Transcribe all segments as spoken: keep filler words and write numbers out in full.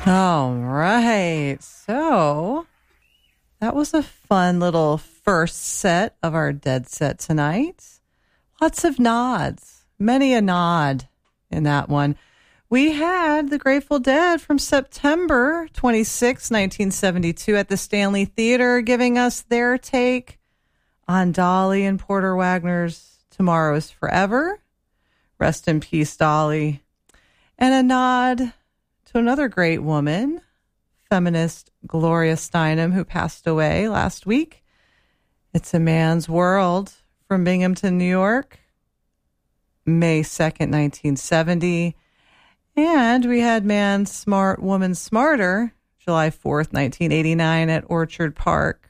All right. So that was a fun little first set of our Dead Set tonight. Lots of nods, many a nod in that one. We had the Grateful Dead from September twenty-sixth, nineteen seventy-two at the Stanley Theater, giving us their take on Dolly and Porter Wagner's Tomorrow is Forever. Rest in peace, Dolly. And a nod to another great woman, feminist Gloria Steinem, who passed away last week. It's a Man's World from Binghamton, New York, May second, nineteen seventy. And we had Man Smart, Woman Smarter, July fourth, nineteen eighty-nine at Orchard Park.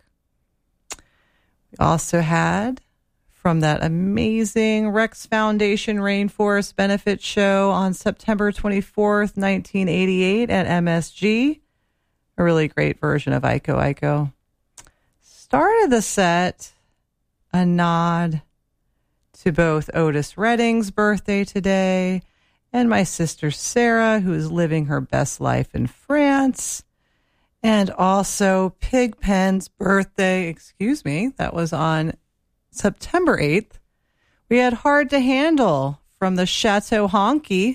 We also had from that amazing Rex Foundation Rainforest Benefit Show on September twenty-fourth, nineteen eighty-eight at M S G. A really great version of Iko Iko. Started the set, a nod to both Otis Redding's birthday today and my sister Sarah, who is living her best life in France, and also Pigpen's birthday, excuse me, that was on September eighth. We had Hard to Handle from the Chateau Honky,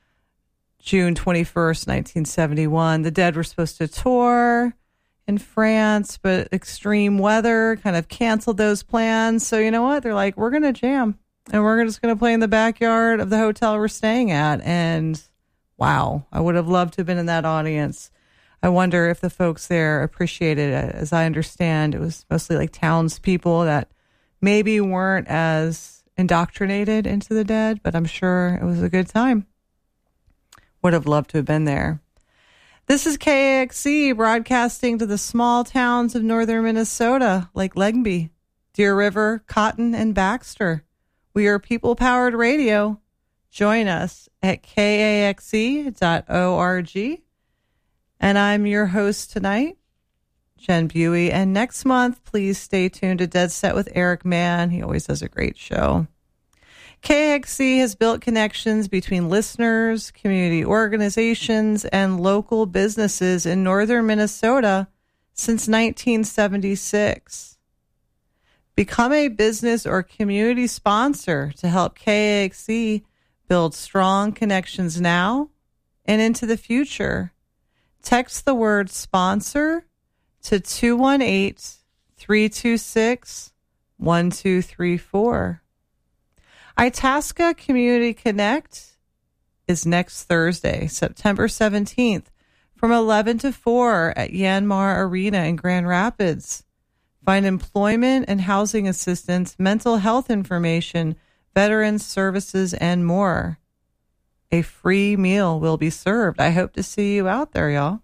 June twenty-first, nineteen seventy-one. The Dead were supposed to tour in France, but extreme weather kind of canceled those plans. So you know what? They're like, we're going to jam, and we're just going to play in the backyard of the hotel we're staying at. And wow, I would have loved to have been in that audience. I wonder if the folks there appreciated it. As I understand, it was mostly like townspeople that maybe weren't as indoctrinated into the Dead, but I'm sure it was a good time. Would have loved to have been there. This is K A X C broadcasting to the small towns of northern Minnesota like Legby, Deer River, Cotton, and Baxter. We are people-powered radio. Join us at K A X C dot org. And I'm your host tonight, Jen Buey. And next month, please stay tuned to Dead Set with Eric Mann. He always does a great show. K A X C has built connections between listeners, community organizations, and local businesses in northern Minnesota since nineteen seventy-six. Become a business or community sponsor to help K A X C build strong connections now and into the future. Text the word sponsor to two one eight, three two six, one two three four. Itasca Community Connect is next Thursday, September seventeenth, from eleven to four at Yanmar Arena in Grand Rapids. Find employment and housing assistance, mental health information, veterans services, and more. A free meal will be served. I hope to see you out there, y'all.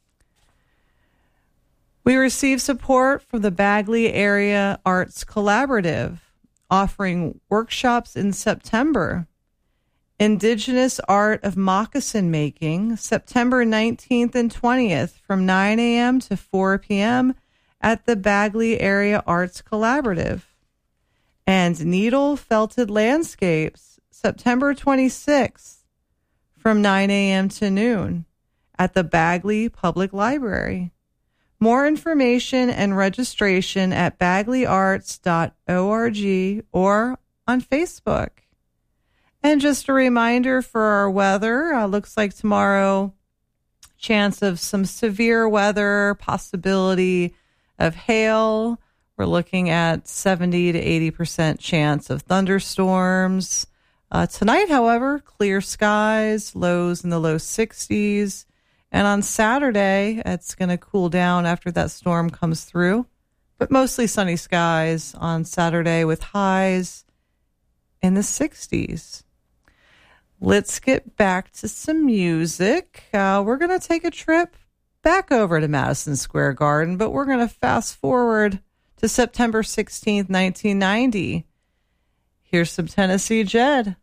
We receive support from the Bagley Area Arts Collaborative, offering workshops in September. Indigenous Art of Moccasin Making, September nineteenth and twentieth from nine a.m. to four p.m. at the Bagley Area Arts Collaborative. And Needle Felted Landscapes, September twenty-sixth from nine a.m. to noon at the Bagley Public Library. More information and registration at bagley arts dot org or on Facebook. And just a reminder for our weather, uh, looks like tomorrow, chance of some severe weather, possibility of hail. We're looking at seventy to eighty percent chance of thunderstorms. Uh, tonight, however, clear skies, lows in the low sixties. And on Saturday, it's going to cool down after that storm comes through, but mostly sunny skies on Saturday with highs in the sixties. Let's get back to some music. Uh, we're going to take a trip back over to Madison Square Garden, but we're going to fast forward to September sixteenth, nineteen ninety. Here's some Tennessee Jed.